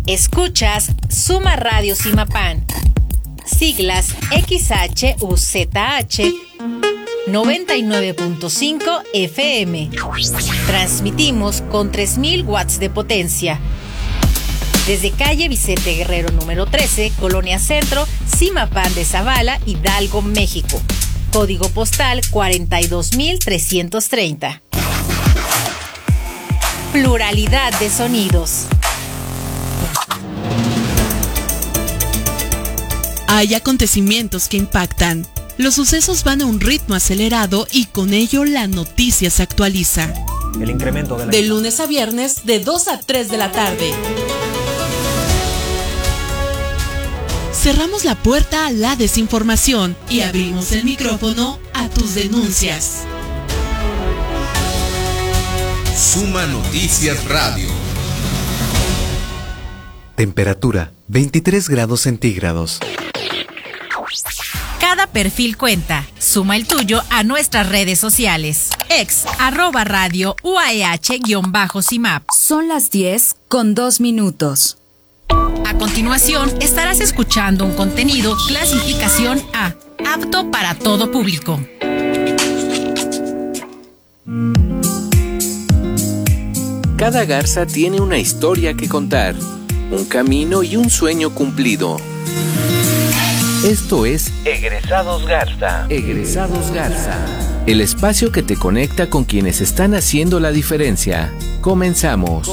Escuchas Suma Radio Zimapán, siglas XHUZH 99.5 FM. Transmitimos con 3000 watts de potencia. Desde calle Vicente Guerrero número 13, Colonia Centro, Zimapán de Zavala, Hidalgo, México. Código postal 42330. Pluralidad de sonidos. Hay acontecimientos que impactan. Los sucesos van a un ritmo acelerado y con ello la noticia se actualiza. El incremento de lunes a viernes de 2 a 3 de la tarde. Cerramos la puerta a la desinformación y abrimos el micrófono a tus denuncias. Suma Noticias Radio. Temperatura 23 grados centígrados. Cada perfil cuenta. Suma el tuyo a nuestras redes sociales. @radio UAEH-CIMAP. Son las 10:02. A continuación, estarás escuchando un contenido clasificación A, apto para todo público. Cada garza tiene una historia que contar, un camino y un sueño cumplido. Esto es Egresados Garza. Egresados Garza. El espacio que te conecta con quienes están haciendo la diferencia. Comenzamos.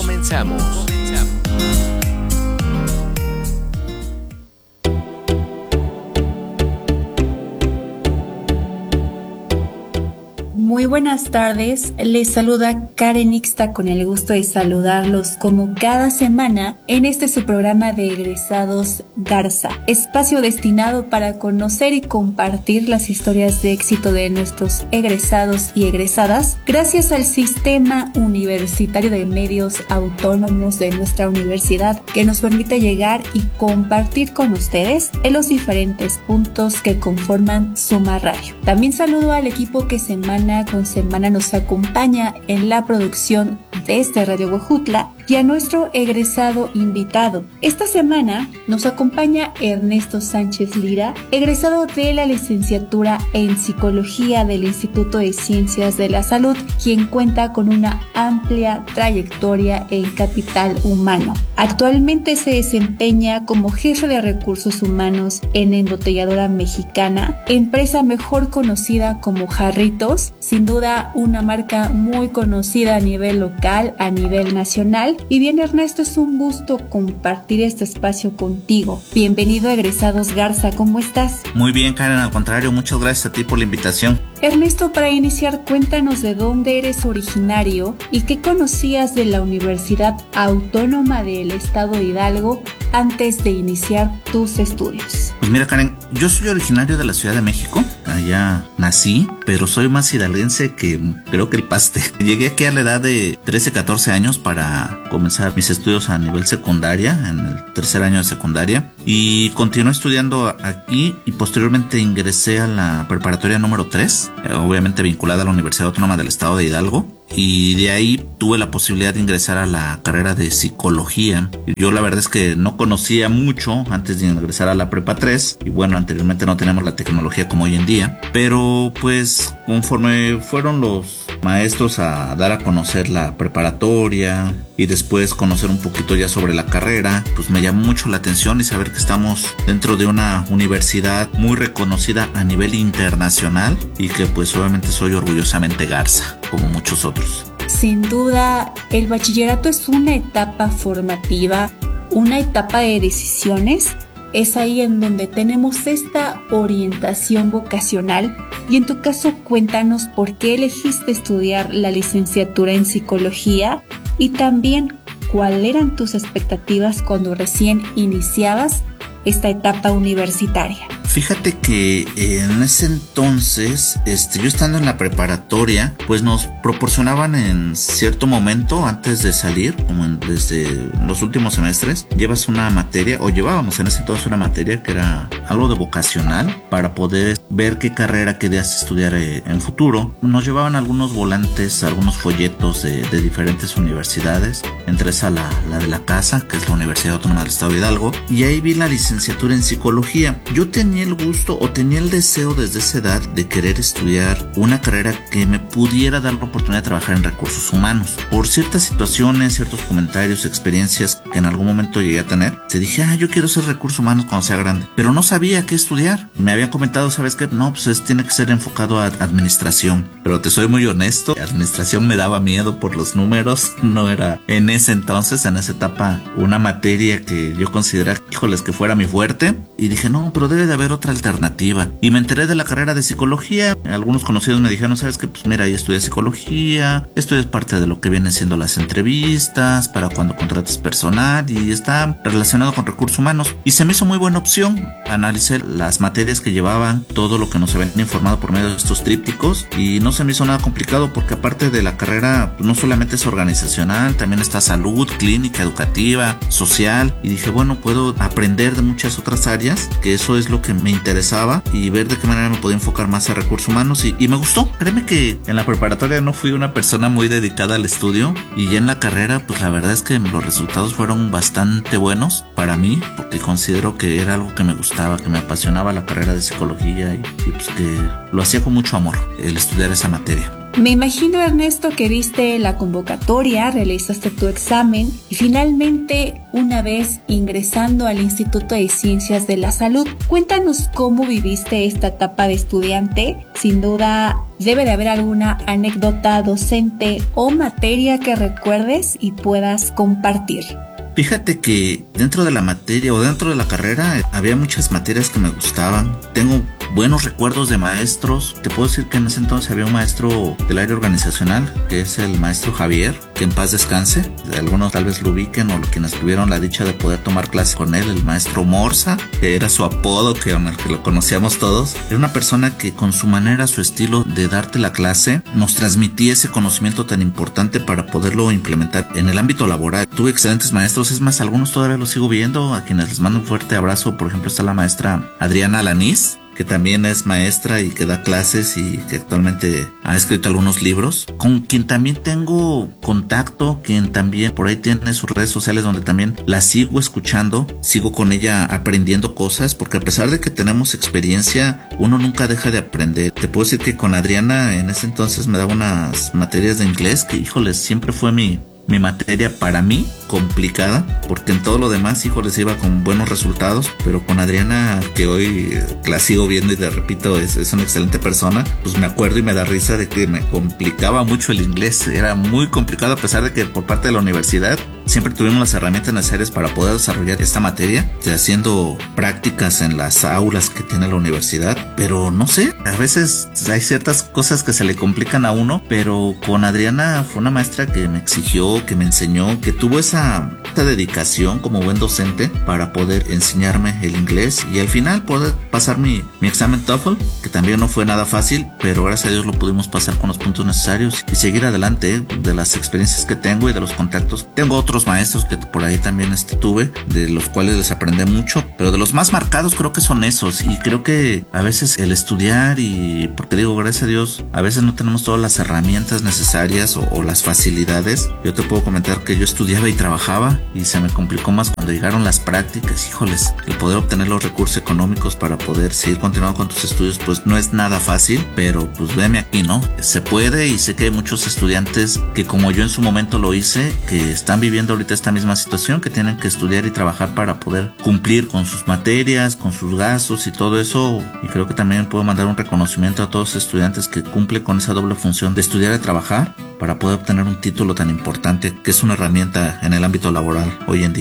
Muy buenas tardes, les saluda Karen Ixta con el gusto de saludarlos como cada semana en este su programa de Egresados Garza, espacio destinado para conocer y compartir las historias de éxito de nuestros egresados y egresadas gracias al Sistema Universitario de Medios Autónomos de nuestra universidad que nos permite llegar y compartir con ustedes en los diferentes puntos que conforman Suma Radio. También saludo al equipo que semana con semana nos acompaña en la producción desde Radio Huejutla y a nuestro egresado invitado. Esta semana nos acompaña Ernesto Sánchez Lira, egresado de la licenciatura en Psicología del Instituto de Ciencias de la Salud, quien cuenta con una amplia trayectoria en capital humano. Actualmente se desempeña como jefe de recursos humanos en Embotelladora Mexicana, empresa mejor conocida como Jarritos, sin duda una marca muy conocida a nivel local, a nivel nacional. Y bien, Ernesto, es un gusto compartir este espacio contigo. Bienvenido a Egresados Garza, ¿cómo estás? Muy bien, Karen, al contrario, muchas gracias a ti por la invitación. Ernesto, para iniciar, cuéntanos de dónde eres originario y qué conocías de la Universidad Autónoma del Estado de Hidalgo antes de iniciar tus estudios. Pues mira, Karen, yo soy originario de la Ciudad de México, allá nací, pero soy más hidalguense que creo que el paste. Llegué aquí a la edad de 13, 14 años para comenzar mis estudios a nivel secundaria, en el tercer año de secundaria, y continué estudiando aquí y posteriormente ingresé a la preparatoria número 3, obviamente vinculada a la Universidad Autónoma del Estado de Hidalgo. Y de ahí tuve la posibilidad de ingresar a la carrera de psicología. Yo la verdad es que no conocía mucho antes de ingresar a la prepa 3 y bueno, anteriormente no teníamos la tecnología como hoy en día, pero pues conforme fueron los maestros a dar a conocer la preparatoria y después conocer un poquito ya sobre la carrera, pues me llamó mucho la atención y saber que estamos dentro de una universidad muy reconocida a nivel internacional y que pues obviamente soy orgullosamente Garza, como muchos otros. Sin duda, el bachillerato es una etapa formativa, una etapa de decisiones. Es ahí en donde tenemos esta orientación vocacional. Y en tu caso, cuéntanos por qué elegiste estudiar la licenciatura en psicología y también cuáles eran tus expectativas cuando recién iniciabas esta etapa universitaria. Fíjate que en ese entonces, yo estando en la preparatoria, pues nos proporcionaban en cierto momento, antes de salir, como desde los últimos semestres, llevábamos en ese entonces una materia que era algo de vocacional para poder ver qué carrera querías estudiar en futuro. Nos llevaban algunos volantes, algunos folletos de diferentes universidades, entre esa la de la casa, que es la Universidad Autónoma del Estado de Hidalgo, y ahí vi la licenciatura en psicología. Yo tenía el gusto o tenía el deseo desde esa edad de querer estudiar una carrera que me pudiera dar la oportunidad de trabajar en recursos humanos. Por ciertas situaciones, ciertos comentarios, experiencias que en algún momento llegué a tener, te dije, yo quiero ser recursos humanos cuando sea grande, pero no sabía qué estudiar. Me habían comentado, ¿sabes qué? No, pues tiene que ser enfocado a administración, pero te soy muy honesto, administración me daba miedo por los números, no era en ese entonces, en esa etapa, una materia que yo consideraba, híjoles, que fuera mi fuerte, y dije, no, pero debe de haber otra alternativa. Y me enteré de la carrera de psicología. Algunos conocidos me dijeron, ¿sabes qué? Pues mira, ahí estudias psicología, esto es parte de lo que vienen siendo las entrevistas para cuando contrates personal y está relacionado con recursos humanos. Y se me hizo muy buena opción. Analicé las materias que llevaban, todo lo que nos habían informado por medio de estos trípticos, y no se me hizo nada complicado porque aparte de la carrera, no solamente es organizacional, también está salud, clínica, educativa, social, y dije, bueno, puedo aprender de muchas otras áreas, que eso es lo que me interesaba, y ver de qué manera me podía enfocar más a recursos humanos, y me gustó. Créeme que en la preparatoria no fui una persona muy dedicada al estudio, y ya en la carrera, pues la verdad es que los resultados fueron bastante buenos para mí, porque considero que era algo que me gustaba, que me apasionaba la carrera de psicología, y pues que lo hacía con mucho amor, el estudiar esa materia. Me imagino, Ernesto, que viste la convocatoria, realizaste tu examen y finalmente, una vez ingresando al Instituto de Ciencias de la Salud, cuéntanos cómo viviste esta etapa de estudiante. Sin duda, debe de haber alguna anécdota docente o materia que recuerdes y puedas compartir. Fíjate que dentro de la materia o dentro de la carrera había muchas materias que me gustaban. Tengo buenos recuerdos de maestros. Te puedo decir que en ese entonces había un maestro del área organizacional, que es el maestro Javier, que en paz descanse. Algunos tal vez lo ubiquen, o quienes tuvieron la dicha de poder tomar clase con él, el maestro Morsa, que era su apodo, que lo conocíamos todos. Era una persona que con su manera, su estilo de darte la clase, nos transmitía ese conocimiento tan importante para poderlo implementar en el ámbito laboral. Tuve excelentes maestros, es más, algunos todavía los sigo viendo, a quienes les mando un fuerte abrazo. Por ejemplo, está la maestra Adriana Alanís, que también es maestra y que da clases y que actualmente ha escrito algunos libros, con quien también tengo contacto, quien también por ahí tiene sus redes sociales donde también la sigo escuchando, sigo con ella aprendiendo cosas, porque a pesar de que tenemos experiencia, uno nunca deja de aprender. Te puedo decir que con Adriana en ese entonces me daba unas materias de inglés que, híjoles, siempre fue mi materia para mí complicada, porque en todo lo demás, híjoles, iba con buenos resultados, pero con Adriana, que hoy la sigo viendo y te repito, es una excelente persona, pues me acuerdo y me da risa de que me complicaba mucho el inglés. Era muy complicado, a pesar de que por parte de la universidad siempre tuvimos las herramientas necesarias para poder desarrollar esta materia, haciendo prácticas en las aulas que tiene la universidad, pero no sé, a veces hay ciertas cosas que se le complican a uno, pero con Adriana fue una maestra que me exigió, que me enseñó, que tuvo esa dedicación como buen docente para poder enseñarme el inglés y al final poder pasar mi examen TOEFL, que también no fue nada fácil, pero gracias a Dios lo pudimos pasar con los puntos necesarios y seguir adelante. De las experiencias que tengo y de los contactos, tengo otros maestros que por ahí también tuve, de los cuales les aprendí mucho, pero de los más marcados creo que son esos. Y creo que a veces el estudiar, y porque digo, gracias a Dios, a veces no tenemos todas las herramientas necesarias o las facilidades. Yo te puedo comentar que yo estudiaba y trabajaba y se me complicó más cuando llegaron las prácticas. Híjoles, el poder obtener los recursos económicos para poder seguir continuando con tus estudios pues no es nada fácil, pero pues veme aquí, ¿no? Se puede, y sé que hay muchos estudiantes que, como yo en su momento lo hice, que están viviendo ahorita esta misma situación, que tienen que estudiar y trabajar para poder cumplir con sus materias, con sus gastos y todo eso. Y creo que también puedo mandar un reconocimiento a todos los estudiantes que cumplen con esa doble función de estudiar y trabajar para poder obtener un título tan importante que es una herramienta en el ámbito laboral hoy en día.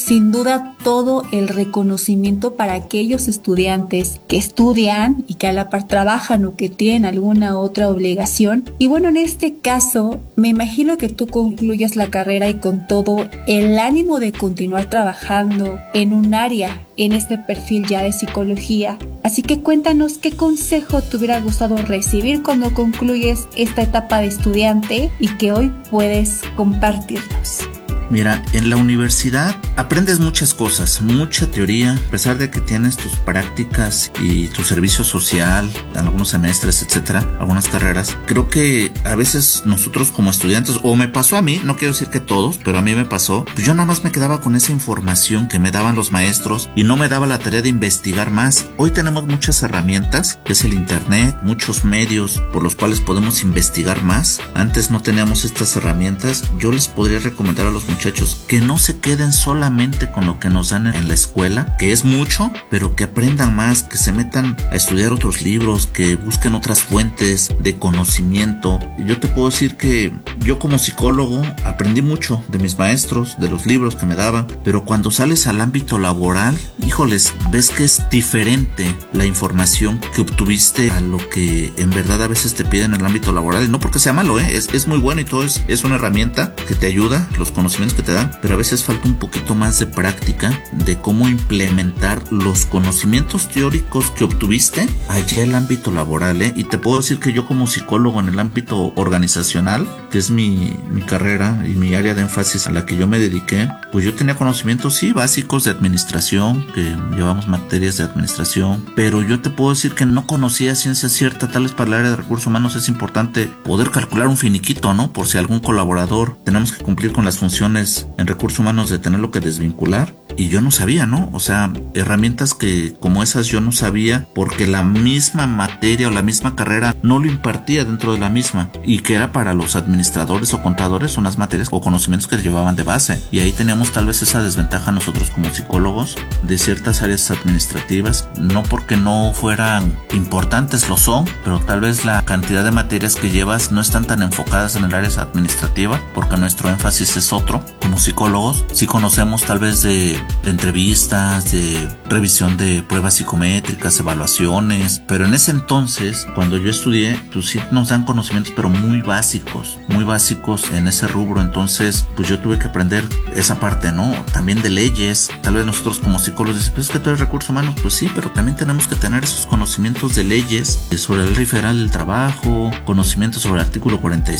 sin duda todo el reconocimiento para aquellos estudiantes que estudian y que a la par trabajan o que tienen alguna otra obligación. Y bueno, en este caso, me imagino que tú concluyes la carrera y con todo el ánimo de continuar trabajando en un área, en este perfil ya de psicología. Así que cuéntanos qué consejo te hubiera gustado recibir cuando concluyes esta etapa de estudiante y que hoy puedes compartirnos. Mira, en la universidad aprendes muchas cosas, mucha teoría, a pesar de que tienes tus prácticas y tu servicio social, algunos semestres, etcétera, algunas carreras. Creo que a veces nosotros como estudiantes, o me pasó a mí, no quiero decir que todos, pero a mí me pasó, pues yo nada más me quedaba con esa información que me daban los maestros y no me daba la tarea de investigar más. Hoy tenemos muchas herramientas, que es el internet, muchos medios por los cuales podemos investigar más. Antes no teníamos estas herramientas. Yo les podría recomendar a los muchachos que no se queden solamente con lo que nos dan en la escuela, que es mucho, pero que aprendan más, que se metan a estudiar otros libros, que busquen otras fuentes de conocimiento. Yo te puedo decir que yo como psicólogo aprendí mucho de mis maestros, de los libros que me daban, pero cuando sales al ámbito laboral, híjoles, ves que es diferente la información que obtuviste a lo que en verdad a veces te piden en el ámbito laboral. Y no porque sea malo, es muy bueno y todo es una herramienta que te ayuda, los conocimientos que te dan, pero a veces falta un poquito más de práctica de cómo implementar los conocimientos teóricos que obtuviste allá en el ámbito laboral, Y te puedo decir que yo como psicólogo en el ámbito organizacional, que es mi carrera y mi área de énfasis a la que yo me dediqué, pues yo tenía conocimientos sí básicos de administración, que llevamos materias de administración, pero yo te puedo decir que no conocía ciencia cierta. Tal vez para el área de recursos humanos es importante poder calcular un finiquito, ¿no? Por si algún colaborador tenemos que cumplir con las funciones en recursos humanos de tenerlo que desvincular, y yo no sabía, ¿no? O sea, herramientas que como esas yo no sabía porque la misma materia o la misma carrera no lo impartía dentro de la misma, y que era para los administradores o contadores unas materias o conocimientos que llevaban de base, y ahí teníamos tal vez esa desventaja nosotros como psicólogos de ciertas áreas administrativas, no porque no fueran importantes, lo son, pero tal vez la cantidad de materias que llevas no están tan enfocadas en el área administrativa porque nuestro énfasis es otro. Como psicólogos sí conocemos tal vez de entrevistas, de revisión de pruebas psicométricas, evaluaciones, pero en ese entonces cuando yo estudié pues sí nos dan conocimientos pero muy básicos en ese rubro. Entonces pues yo tuve que aprender esa parte, ¿no? También de leyes. Tal vez nosotros como psicólogos decimos, pues es que tú eres recursos humanos, pues sí, pero también tenemos que tener esos conocimientos de leyes, sobre la Ley Federal del Trabajo, conocimientos sobre el artículo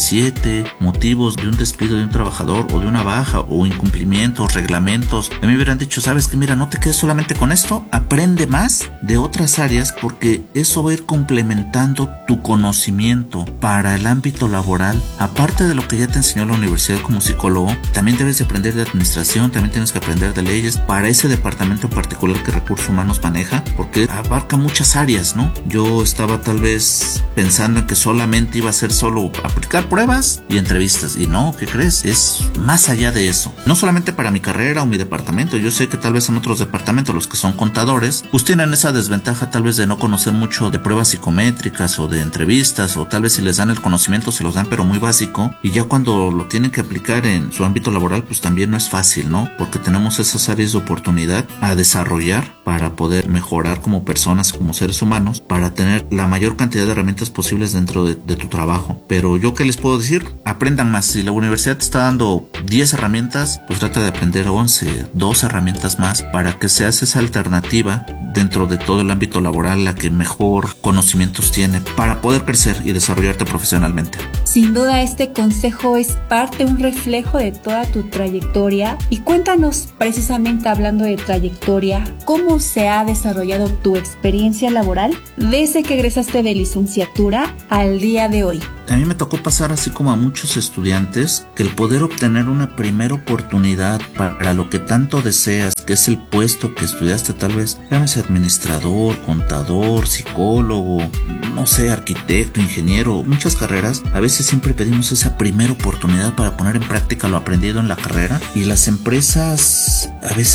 47, motivos de un despido de un trabajador o de una baja o incumplimientos, reglamentos. A mí me hubieran dicho, sabes que mira, no te quedes solamente con esto, aprende más de otras áreas porque eso va a ir complementando tu conocimiento para el ámbito laboral. Aparte de lo que ya te enseñó la universidad como psicólogo, también debes de aprender de administración, también tienes que aprender de leyes para ese departamento en particular que Recursos Humanos maneja, porque abarca muchas áreas, ¿no? Yo estaba tal vez pensando en que solamente iba a ser solo aplicar pruebas y entrevistas, y no, ¿qué crees? Es más allá de eso. No solamente para mi carrera o mi departamento, yo sé que tal vez en otros departamentos, los que son contadores, pues tienen esa desventaja tal vez de no conocer mucho de pruebas psicométricas o de entrevistas, o tal vez si les dan el conocimiento se los dan pero muy básico, y ya cuando lo tienen que aplicar en su ámbito laboral pues también no es fácil, ¿no? Porque tenemos esas áreas de oportunidad a desarrollar para poder mejorar como personas, como seres humanos, para tener la mayor cantidad de herramientas posibles dentro de tu trabajo. Pero yo qué les puedo decir, aprendan más. Si la universidad te está dando 10 herramientas, pues trata de aprender 11, 2 herramientas más para que seas esa alternativa dentro de todo el ámbito laboral, la que mejor conocimientos tiene para poder crecer y desarrollarte profesionalmente. Sin duda este consejo es parte, un reflejo de toda tu trayectoria. Y cuéntanos, precisamente hablando de trayectoria, ¿cómo se ha desarrollado tu experiencia laboral desde que egresaste de licenciatura al día de hoy? A mí me tocó pasar, así como a muchos estudiantes, que el poder obtener una primera oportunidad para lo que tanto deseas, que es el puesto que estudiaste, tal vez llámese administrador, contador, psicólogo, no sé, arquitecto, ingeniero, muchas carreras. A veces siempre pedimos esa primera oportunidad para poner en práctica lo aprendido en la carrera, y las empresas a veces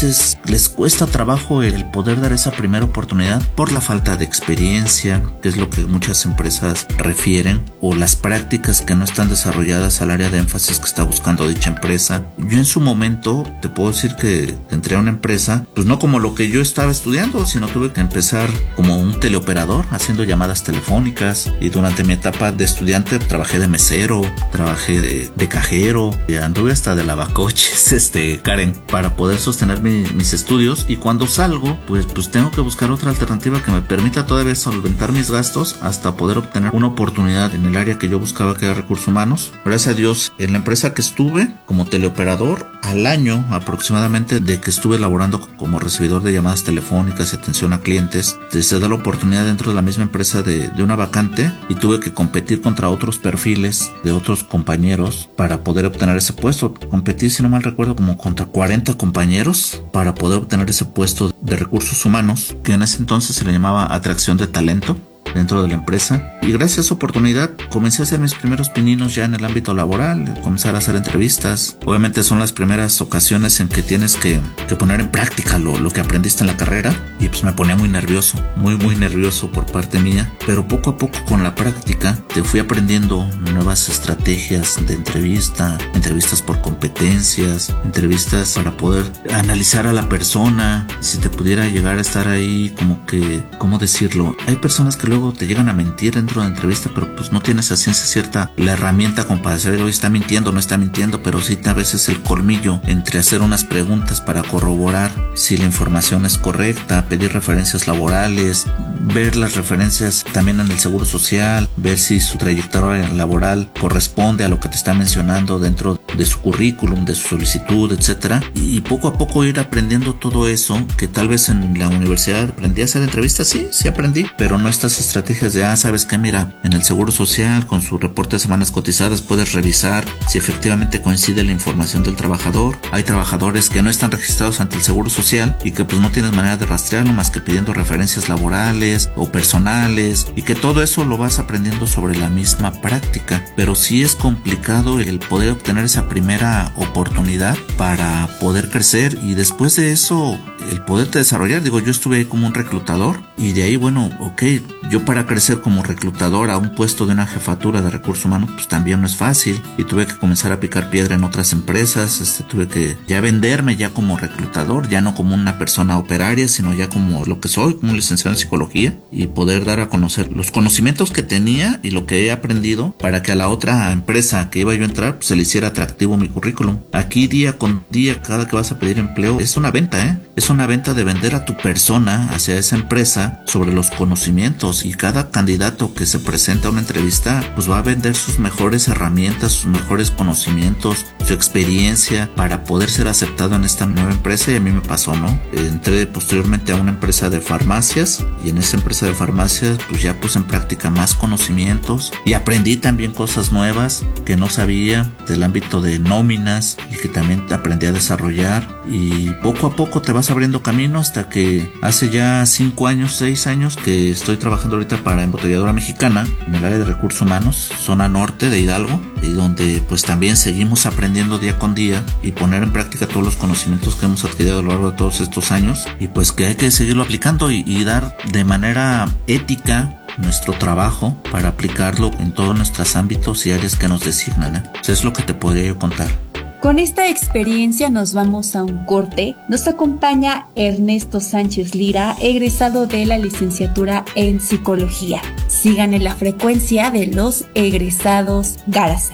les cuesta trabajo el poder dar esa primera oportunidad por la falta de experiencia, que es lo que muchas empresas refieren, o las prácticas que no están desarrolladas al área de énfasis que está buscando dicha empresa. Yo en su momento te puedo decir que entré a una empresa, pues no como lo que yo estaba estudiando, sino tuve que empezar como un teleoperador haciendo llamadas telefónicas, y durante mi etapa de estudiante trabajé de mesero, trabajé de cajero, y anduve hasta de lavacoches, Karen, para poder sostener mis estudios. Y cuando salgo, pues tengo que buscar otra alternativa que me permita todavía solventar mis gastos hasta poder obtener una oportunidad en el área que yo buscaba, que era recursos humanos. Gracias a Dios, en la empresa que estuve como teleoperador, al año aproximadamente de que estuve laborando como recibidor de llamadas telefónicas y atención a clientes, se da la oportunidad dentro de la misma empresa de una vacante, y tuve que competir contra otros perfiles de otros compañeros para poder obtener ese puesto. Competí, si no mal recuerdo, como contra 40 compañeros para poder obtener ese puesto de recursos humanos, que en ese entonces se le llamaba atracción de talento dentro de la empresa. Y gracias a esa oportunidad comencé a hacer mis primeros pininos ya en el ámbito laboral, comenzar a hacer entrevistas. Obviamente son las primeras ocasiones en que tienes que poner en práctica lo que aprendiste en la carrera, y pues me ponía muy nervioso, muy nervioso por parte mía, pero poco a poco con la práctica te fui aprendiendo nuevas estrategias de entrevistas por competencias, entrevistas para poder analizar a la persona, si te pudiera llegar a estar ahí como que, ¿cómo decirlo? Hay personas que luego te llegan a mentir dentro de la entrevista, pero pues no tienes a ciencia cierta la herramienta como para saber hoy está mintiendo o no está mintiendo, pero sí a veces el colmillo entre hacer unas preguntas para corroborar si la información es correcta, pedir referencias laborales, ver las referencias también en el seguro social, ver si su trayectoria laboral corresponde a lo que te está mencionando dentro de su currículum, de su solicitud, etcétera, y poco a poco ir aprendiendo todo eso que tal vez en la universidad aprendí a hacer entrevistas, sí aprendí, pero no estas estrategias de, sabes que mira, en el seguro social con su reporte de semanas cotizadas puedes revisar si efectivamente coincide la información del trabajador. Hay trabajadores que no están registrados ante el seguro social y que pues no tienes manera de rastrearlo más que pidiendo referencias laborales o personales, y que todo eso lo vas aprendiendo sobre la misma práctica, pero sí es complicado el poder obtener esa primera oportunidad para poder crecer, y después de eso el poderte desarrollar. Digo, yo estuve ahí como un reclutador, y de ahí, bueno, ok, yo para crecer como reclutador a un puesto de una jefatura de recursos humanos pues también no es fácil, y tuve que comenzar a picar piedra en otras empresas. Tuve que ya venderme ya como reclutador, ya no como una persona operaria, sino ya como lo que soy, como un licenciado en psicología, y poder dar a conocer los conocimientos que tenía y lo que he aprendido para que a la otra empresa que iba yo a entrar pues se le hiciera atractivo mi currículum. Aquí día con día, cada que vas a pedir empleo, es una venta, es una venta de vender a tu persona hacia esa empresa sobre los conocimientos, y cada candidato que se presenta a una entrevista pues va a vender sus mejores herramientas, sus mejores conocimientos, su experiencia para poder ser aceptado en esta nueva empresa. Y a mí me pasó, ¿no? Entré posteriormente a una empresa de farmacias, y en esa empresa de farmacias pues ya puse en práctica más conocimientos y aprendí también cosas nuevas que no sabía del ámbito de nóminas y que también aprendí a desarrollar, y poco a poco te vas abriendo camino hasta que hace ya 5 años, 6 años que estoy trabajando ahorita para Embotelladora Mexicana en el área de recursos humanos, zona norte de Hidalgo, y donde pues también seguimos aprendiendo día con día y poner en práctica todos los conocimientos que hemos adquirido a lo largo de todos estos años, y pues que hay que seguirlo aplicando y dar de manera ética nuestro trabajo para aplicarlo en todos nuestros ámbitos y áreas que nos designan, Eso es lo que te podría yo contar. Con esta experiencia nos vamos a un corte. Nos acompaña Ernesto Sánchez Lira, egresado de la licenciatura en Psicología. Sigan en la frecuencia de los egresados Garza.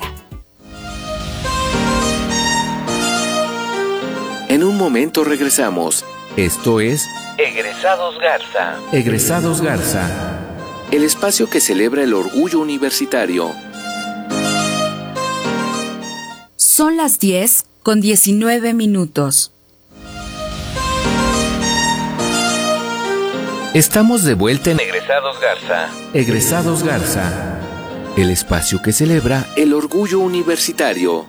En un momento regresamos. Esto es Egresados Garza. Egresados Garza, el espacio que celebra el orgullo universitario. Son las 10:19. Estamos de vuelta en Egresados Garza. Egresados Garza, el espacio que celebra el orgullo universitario.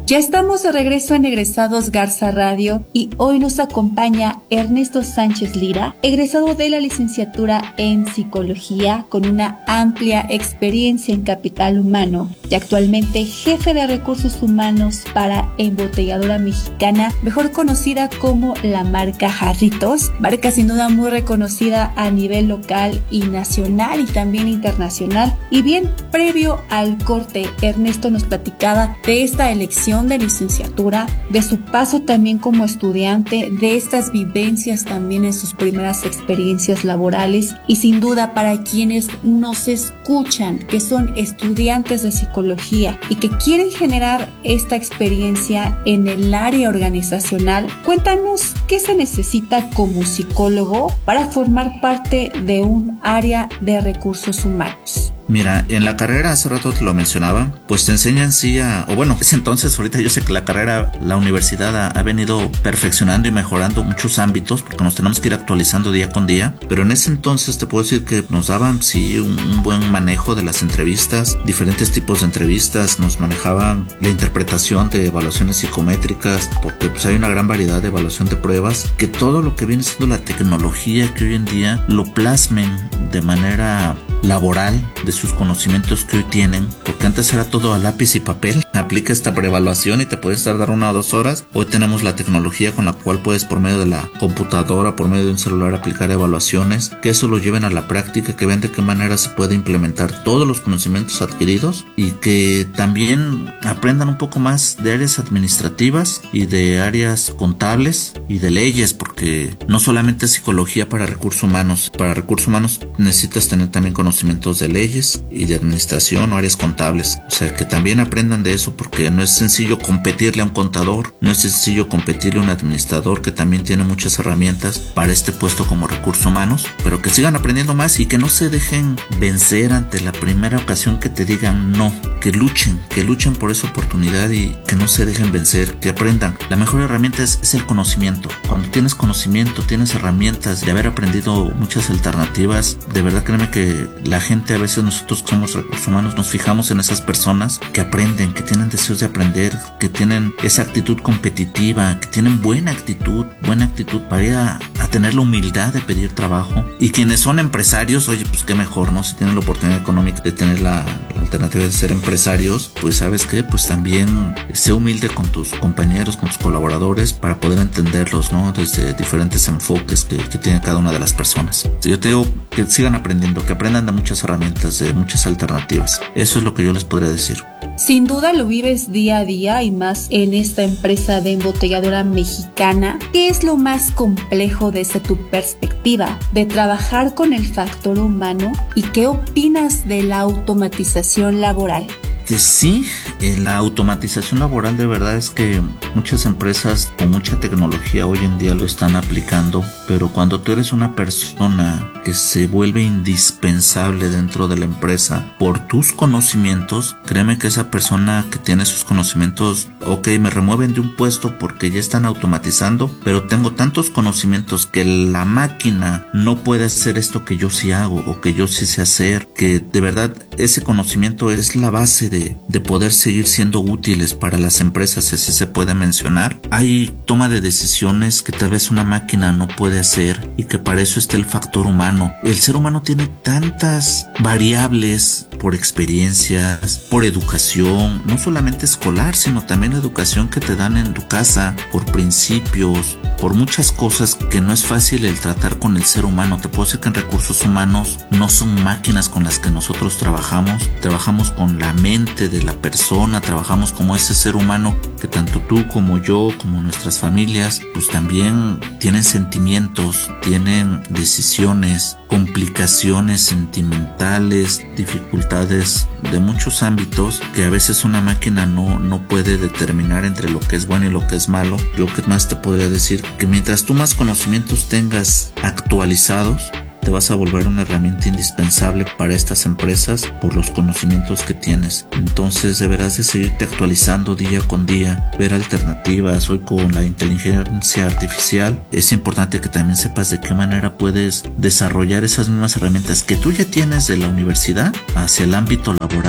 Ya estamos de regreso en Egresados Garza Radio y hoy nos acompaña Ernesto Sánchez Lira, egresado de la licenciatura en Psicología con una amplia experiencia en capital humano y actualmente jefe de recursos humanos para Embotelladora Mexicana, mejor conocida como la marca Jarritos, marca sin duda muy reconocida a nivel local y nacional y también internacional. Y bien, previo al corte, Ernesto nos platicaba de esta elección de licenciatura, de su paso también como estudiante, de estas vivencias también en sus primeras experiencias laborales y sin duda para quienes nos escuchan, que son estudiantes de psicología y que quieren generar esta experiencia en el área organizacional, cuéntanos qué se necesita como psicólogo para formar parte de un área de recursos humanos. Mira, en la carrera, hace rato te lo mencionaba, pues te enseñan ese entonces, ahorita yo sé que la universidad ha venido perfeccionando y mejorando muchos ámbitos porque nos tenemos que ir actualizando día con día, pero en ese entonces te puedo decir que nos daban un buen manejo de las entrevistas, diferentes tipos de entrevistas, nos manejaban la interpretación de evaluaciones psicométricas, porque pues hay una gran variedad de evaluación de pruebas, que todo lo que viene siendo la tecnología que hoy en día lo plasmen de manera laboral de sus conocimientos que hoy tienen, porque antes era todo a lápiz y papel. Aplica esta preevaluación y te puedes tardar 1 o 2 horas. Hoy tenemos la tecnología con la cual puedes, por medio de la computadora, por medio de un celular, aplicar evaluaciones, que eso lo lleven a la práctica, que vean de qué manera se puede implementar todos los conocimientos adquiridos y que también aprendan un poco más de áreas administrativas y de áreas contables y de leyes, porque no solamente es psicología para recursos humanos. Para recursos humanos necesitas tener también conocimientos de leyes y de administración o áreas contables. O sea, que también aprendan de eso, porque no es sencillo competirle a un contador, no es sencillo competirle a un administrador que también tiene muchas herramientas para este puesto como recursos humanos, pero que sigan aprendiendo más y que no se dejen vencer ante la primera ocasión que te digan no, que luchen por esa oportunidad y que no se dejen vencer, que aprendan. La mejor herramienta es el conocimiento. Cuando tienes conocimiento, tienes herramientas de haber aprendido muchas alternativas, de verdad créeme que la gente, a veces nosotros que somos recursos humanos, nos fijamos en esas personas que aprenden, que tienen deseos de aprender, que tienen esa actitud competitiva, que tienen buena actitud para ir a tener la humildad de pedir trabajo. Y quienes son empresarios, oye, pues qué mejor, ¿no? Si tienen la oportunidad económica de tener la alternativa de ser empresarios, pues ¿sabes qué? Pues también sé humilde con tus compañeros, con tus colaboradores, para poder entenderlos, ¿no? Desde diferentes enfoques que tiene cada una de las personas. Yo te digo que sigan aprendiendo, que aprendan de muchas herramientas, de muchas alternativas. Eso es lo que yo les podría decir. Sin duda lo vives día a día y más en esta empresa de Embotelladora Mexicana. ¿Qué es lo más complejo desde tu perspectiva de trabajar con el factor humano y qué opinas de la automatización laboral? Que sí, la automatización laboral de verdad es que muchas empresas con mucha tecnología hoy en día lo están aplicando, pero cuando tú eres una persona que se vuelve indispensable dentro de la empresa por tus conocimientos, créeme que esa persona que tiene sus conocimientos, ok, me remueven de un puesto porque ya están automatizando, pero tengo tantos conocimientos que la máquina no puede hacer esto que yo sí hago o que yo sí sé hacer, que de verdad ese conocimiento es la base de poder seguir siendo útiles para las empresas, así se puede mencionar. Hay toma de decisiones que tal vez una máquina no puede hacer y que para eso está el factor humano. El ser humano tiene tantas variables por experiencias, por educación, no solamente escolar, sino también educación que te dan en tu casa, por principios, por muchas cosas que no es fácil el tratar con el ser humano. Te puedo decir que en recursos humanos no son máquinas con las que nosotros trabajamos con la mente de la persona, trabajamos como ese ser humano que tanto tú como yo, como nuestras familias, pues también tienen sentimientos, tienen decisiones, complicaciones sentimentales, dificultades de muchos ámbitos que a veces una máquina no puede determinar entre lo que es bueno y lo que es malo. Lo que más te podría decir que mientras tú más conocimientos tengas actualizados, te vas a volver una herramienta indispensable para estas empresas por los conocimientos que tienes. Entonces deberás de seguirte actualizando día con día, ver alternativas. Hoy con la inteligencia artificial es importante que también sepas de qué manera puedes desarrollar esas mismas herramientas que tú ya tienes de la universidad hacia el ámbito laboral.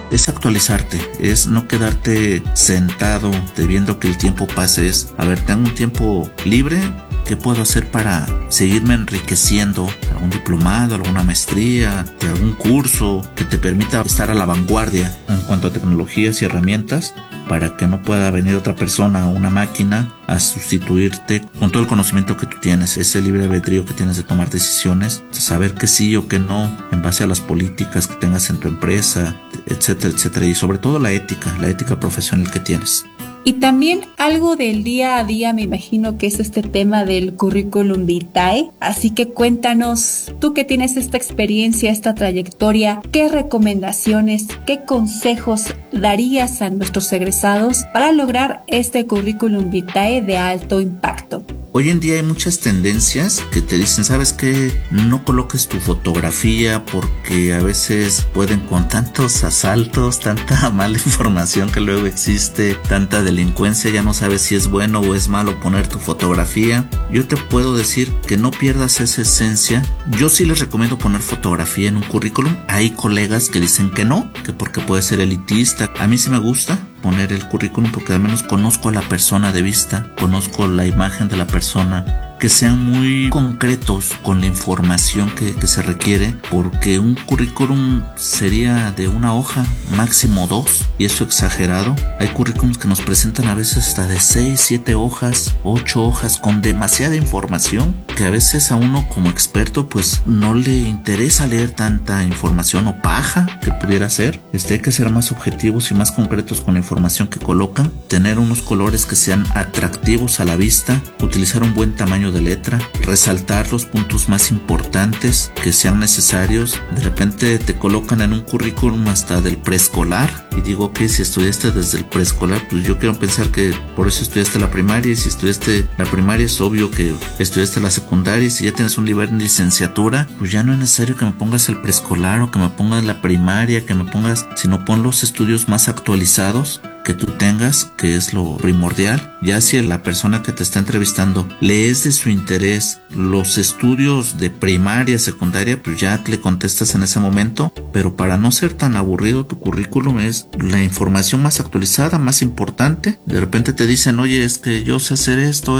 es actualizarte, es no quedarte sentado viendo que el tiempo pase, es, a ver, tengo un tiempo libre, ¿qué puedo hacer para seguirme enriqueciendo? ¿Algún diplomado, alguna maestría, algún curso que te permita estar a la vanguardia en cuanto a tecnologías y herramientas, para que no pueda venir otra persona o una máquina a sustituirte con todo el conocimiento que tú tienes, ese libre albedrío que tienes de tomar decisiones, de saber que sí o que no en base a las políticas que tengas en tu empresa, etcétera, etcétera, y sobre todo la ética profesional que tienes. Y también algo del día a día, me imagino que es este tema del currículum vitae. Así que cuéntanos, tú que tienes esta experiencia, esta trayectoria, ¿qué recomendaciones, qué consejos darías a nuestros egresados para lograr este currículum vitae de alto impacto? Hoy en día hay muchas tendencias que te dicen, ¿sabes qué? No coloques tu fotografía porque a veces pueden, con tantos asaltos, tanta mala información que luego existe, tanta delincuencia, ya no sabes si es bueno o es malo poner tu fotografía. Yo te puedo decir que no pierdas esa esencia. Yo sí les recomiendo poner fotografía en un currículum. Hay colegas que dicen que no, que porque puede ser elitista. A mí sí me gusta poner el currículum porque al menos conozco a la persona de vista, conozco la imagen de la persona, que sean muy concretos con la información que se requiere, porque un currículum sería de una hoja, máximo 2, y eso exagerado. Hay currículums que nos presentan a veces hasta de 6, 7 hojas, 8 hojas con demasiada información, que a veces a uno como experto pues no le interesa leer tanta información o paja que pudiera ser. Hay que ser más objetivos y más concretos con la información que colocan, tener unos colores que sean atractivos a la vista, utilizar un buen tamaño de letra, resaltar los puntos más importantes que sean necesarios. De repente te colocan en un currículum hasta del preescolar y digo que si estudiaste desde el preescolar, pues yo quiero pensar que por eso estudiaste la primaria, y si estudiaste la primaria es obvio que estudiaste la secundaria, y si ya tienes un nivel de licenciatura, pues ya no es necesario que me pongas el preescolar o que me pongas la primaria, que me pongas, sino pon los estudios más actualizados que tú tengas, que es lo primordial. Ya si la persona que te está entrevistando le es de su interés los estudios de primaria, secundaria, pues ya le contestas en ese momento, pero para no ser tan aburrido tu currículum es la información más actualizada, más importante. De repente te dicen, oye, es que yo sé hacer esto,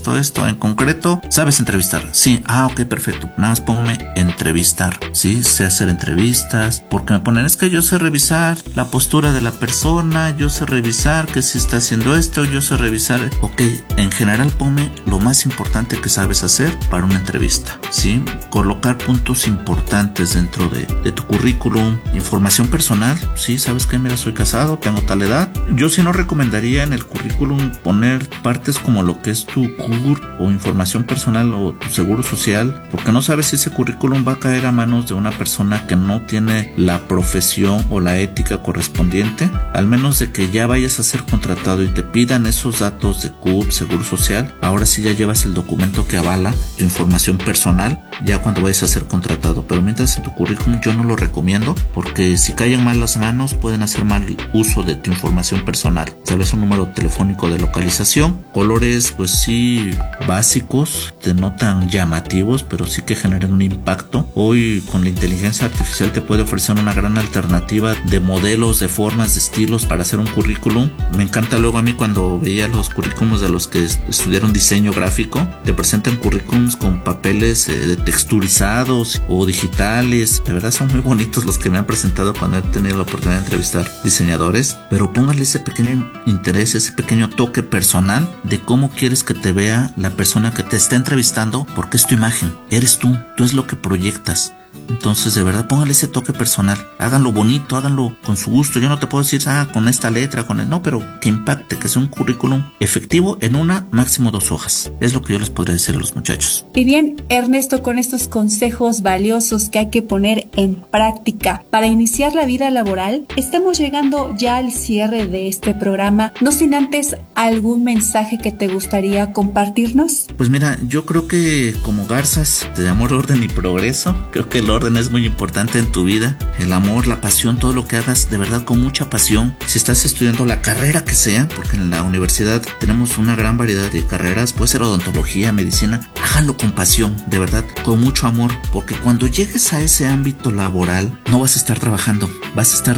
en concreto, ¿sabes entrevistar? Sí, ok, perfecto, nada más póngame entrevistar, sí, sé hacer entrevistas, porque me ponen, es que yo sé revisar la postura de la persona, yo sé revisar que si está haciendo esto, yo sé revisar. Ok, en general ponme lo más importante que sabes hacer para una entrevista, ¿sí? Colocar puntos importantes dentro de tu currículum, información personal, ¿sí? ¿Sabes qué? Mira, soy casado, tengo tal edad. Yo sí no recomendaría en el currículum poner partes como lo que es tu CUR o información personal o tu seguro social, porque no sabes si ese currículum va a caer a manos de una persona que no tiene la profesión o la ética correspondiente, al menos de que ya vayas a ser contratado y te pidan esos datos de CUR, seguro social. Ahora sí ya llevas el documento que avala tu información personal ya cuando vayas a ser contratado, pero mientras en tu currículum yo no lo recomiendo, porque si caen mal las manos pueden hacer mal uso de tu información personal. Tal vez un número telefónico de localización, colores pues sí básicos, no tan llamativos, pero sí que generen un impacto. Hoy con la inteligencia artificial te puede ofrecer una gran alternativa de modelos, de formas, de estilos para hacer un currículum. Me encanta luego a mí cuando veía los currículums de los que estudiaron diseño gráfico, te presentan currículums con papeles texturizados o digitales. De verdad son muy bonitos los que me han presentado cuando he tenido la oportunidad de entrevistar diseñadores, pero póngale ese pequeño interés, ese pequeño toque personal de cómo quieres que te vea la persona que te está entrevistando, porque es tu imagen, eres tú es lo que proyectas. Entonces, de verdad, póngale ese toque personal. Háganlo bonito, háganlo con su gusto. Yo no te puedo decir, con esta letra, no, pero que impacte, que sea un currículum efectivo en una, máximo 2 hojas. Es lo que yo les podría decir a los muchachos. Y bien, Ernesto, con estos consejos valiosos que hay que poner en práctica para iniciar la vida laboral, estamos llegando ya al cierre de este programa. No sin antes algún mensaje que te gustaría compartirnos. Pues mira, yo creo que como garzas de amor, orden y progreso, creo que el orden es muy importante en tu vida. El amor, la pasión, todo lo que hagas de verdad con mucha pasión. Si estás estudiando la carrera que sea, porque en la universidad tenemos una gran variedad de carreras, puede ser odontología, medicina, háganlo con pasión, de verdad, con mucho amor, porque cuando llegues a ese ámbito laboral no vas a estar trabajando, vas a estar